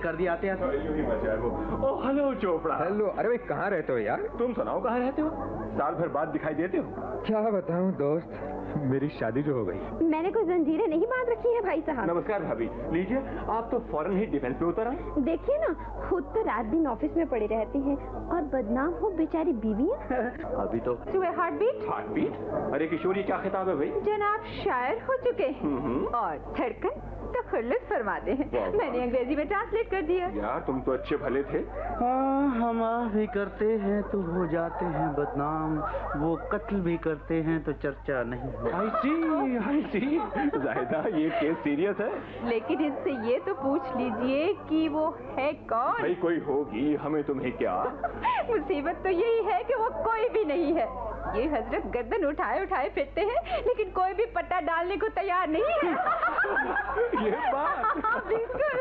कर दिया आते आते। यूं ही मचा है वो। Oh hello Chopra. हेलो। अरे भाई कहाँ रहते हो यार? तुम सुनाओ कहाँ रहते हो? साल भर बाद दिखाई देते हो। क्या बताऊं दोस्त, मेरी शादी जो हो गई। मैंने कोई जंजीरें नहीं बांध रखी है भाई साहब। नमस्कार भाभी, लीजिए आप तो फौरन ही डिफेंस पे उतर आए। देखिए ना, खुद तो रात दिन ऑफिस में पड़ी रहती हैं और बदनाम हो बेचारी बीवी। अभी तो हार्ट बीट। Heart beat? अरे किशोरी क्या खिताब है भाई? जनाब शायर हो चुके हैं और धड़कन तो खुल्लस फरमाते हैं। मैंने अंग्रेजी में ट्रांसलेट कर दिया। यार तुम तो अच्छे भले थे। हाँ, हम भी करते हैं तो हो जाते हैं बदनाम, वो कत्ल भी करते हैं तो चर्चा नहीं। आई सी जाहिदा, ये केस सीरियस है। लेकिन इससे ये तो पूछ लीजिए कि वो है कौन? भाई कोई होगी, हमें तुम्हें क्या। मुसीबत तो यही है कि वो कोई भी नहीं है। ये हजरत गर्दन उठाए उठाए फिरते हैं लेकिन कोई भी पट्टा डालने को तैयार नहीं है। ये बात। बिल्कुल।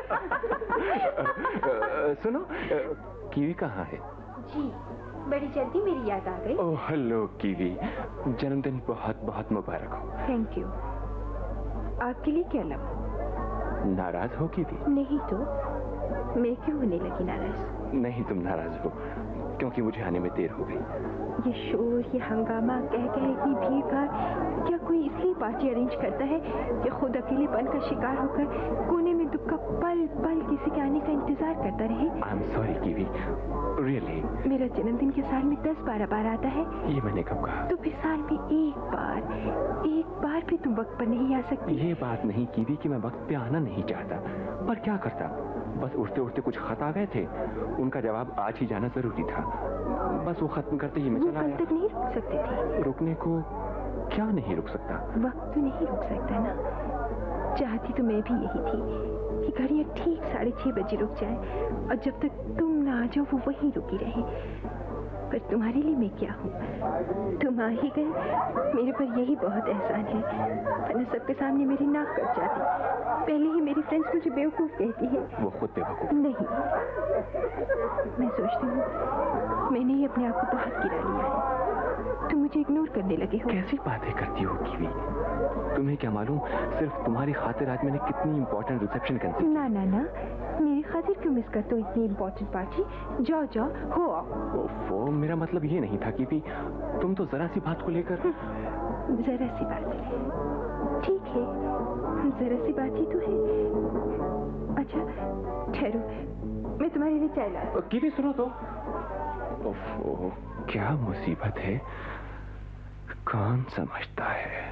सुनो, कीवी कहाँ है? जी बड़ी जल्दी मेरी याद आ गई। ओह हेलो कीवी, जन्मदिन बहुत बहुत मुबारक हो। Thank you. आपके लिए क्या लाऊं? नाराज हो कीवी? नहीं तो मैं क्यों होने लगी नाराज? नहीं तुम नाराज हो क्योंकि मुझे आने में देर हो गई। ये शोर, ये हंगामा, कह की भीड़ भाड़, क्या कोई इसलिए पार्टी अरेंज करता है कि खुद अकेलेपन का शिकार होकर कोने में दुख का पल पल किसी के आने का इंतजार करता रहे? I am sorry kiwi, really. मेरा जन्मदिन के साल में 10-12 बार आता है। ये मैंने कब कहा? तो फिर साल में एक बार भी तुम वक्त पर नहीं आ सकती? ये बात नहीं कीवी कि मैं वक्त पे आना नहीं चाहता, पर क्या करता, बस उठते उठते कुछ खत आ गए थे, उनका जवाब आज ही जाना जरूरी था। बस वो खत्म करते ही मैं चला आया। कल तक नहीं रुक सकते थे? रुकने को क्या नहीं रुक सकता? वक्त तो नहीं रुक सकता ना। चाहती तो मैं भी यही थी कि घड़ियां ठीक 6:30 बजे रुक जाए और जब तक तुम ना आ जाओ वो वहीं रुकी रहे। पर तुम्हारे लिए मैं क्या हूँ? तुम आ ही गए, मेरे पर यही बहुत एहसान है, वरना सबके सामने मेरी नाक कट जाती। पहले ही मेरी फ्रेंड्स मुझे बेवकूफ कहती है। वो खुद बेवकूफ नहीं, मैं सोचती हूँ मैंने ही अपने आप को बहुत गिरा लिया है। तुम मुझे इग्नोर करने लगे हो। कैसी बातें करती हो कीवी? तुम्हें क्या मालूम सिर्फ तुम्हारी खातिर आज मैंने कितनी इम्पोर्टेंट रिसेप्शन कैंसिल की। ना ना ना, मेरी खातिर क्यों मिस करते हो इतनी इम्पोर्टेंट पार्टी? जाओ जाओ हो आओ। ओफो, मेरा मतलब ये नहीं था कीवी, तुम तो जरा सी बात को लेकर। जरा सी बात है, ठीक है, जरा सी बात ही तो है। अच्छा ठहरो, मैं तुम्हारे लिए चाय ला। कीवी सुनो तो। ओफो, क्या मुसीबत है, कौन समझता है।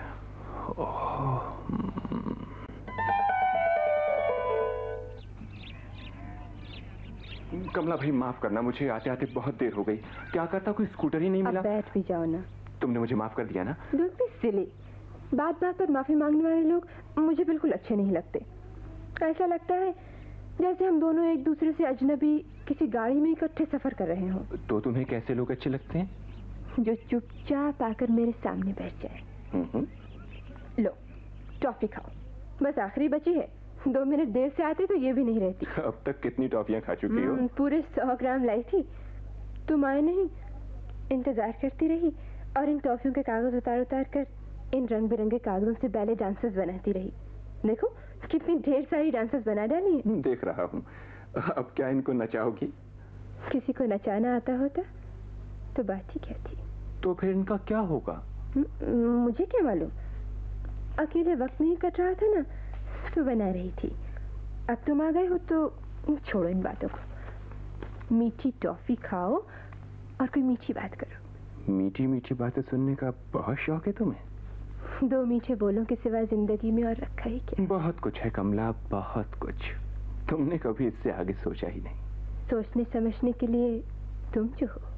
कमला भाई माफ करना, मुझे आते आते बहुत देर हो गई। क्या करता, कोई स्कूटर ही नहीं मिला। अब बैठ भी जाओ ना। तुमने मुझे माफ कर दिया ना। Don't be silly. बात बात पर माफी मांगने वाले लोग मुझे बिल्कुल अच्छे नहीं लगते। ऐसा लगता है जैसे हम दोनों एक दूसरे से अजनबी किसी गाड़ी में इकट्ठे सफर कर रहे हों। तो तुम्हें कैसे लोग अच्छे लगते हैं? जो चुपचाप आकर मेरे सामने बैठ जाए। लो टॉफी खाओ, बस आखिरी बची है। 2 मिनट देर से आते तो ये भी नहीं रहती। अब तक कितनी टॉफियां खा चुकी हो? पूरे 100 ग्राम लाई थी, तुम आए नहीं, इंतजार करती रही और इन टॉफियों के कागज उतार उतार कर इन रंग बिरंगे कागजों से बैले डांसेस बनाती रही। देखो कितनी ढेर सारी डांसेस बना डाली है। देख रहा हूँ। अब क्या इनको नचाओगी? किसी को नचाना आता होता तो बात ही क्या थी। तो फिर इनका क्या होगा? मुझे क्या मालूम, अकेले वक्त नहीं कट रहा था ना तो बना रही थी। अब तुम आ गए हो तो छोड़ो इन बातों को। मीठी टॉफी खाओ और कोई मीठी बात करो। मीठी मीठी बातें सुनने का बहुत शौक है तुम्हें? 2 मीठे बोलों के सिवा जिंदगी में और रखा ही क्या? बहुत कुछ है कमला, बहुत कुछ। तुमने कभी इससे आगे सोचा ही नहीं। सोचने समझने के लिए तुम जो हो।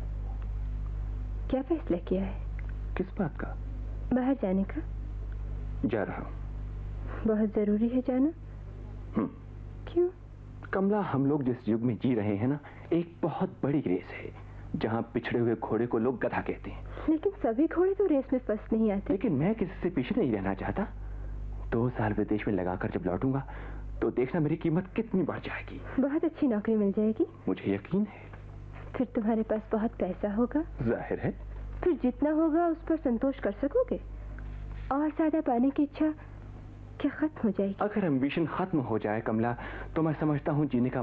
क्या फैसला किया है? किस बात का? बाहर जाने का। जा रहा हूँ। बहुत जरूरी है जाना? क्यों? कमला, हम लोग जिस युग में जी रहे हैं ना, एक बहुत बड़ी रेस है जहाँ पिछड़े हुए घोड़े को लोग गधा कहते हैं। लेकिन सभी घोड़े तो रेस में फर्स्ट नहीं आते। लेकिन मैं किसी से पीछे नहीं रहना चाहता। 2 साल विदेश में लगाकर जब लौटूंगा तो देखना मेरी कीमत कितनी बढ़ जाएगी। बहुत अच्छी नौकरी मिल जाएगी, मुझे यकीन है। फिर तुम्हारे पास बहुत पैसा होगा। जाहिर है। फिर जितना होगा उस पर संतोष कर सकोगे। और ज्यादा पाने की इच्छा क्या खत्म हो जाएगी? अगर एम्बिशन खत्म हो जाए कमला, तो मैं समझता हूँ जीने का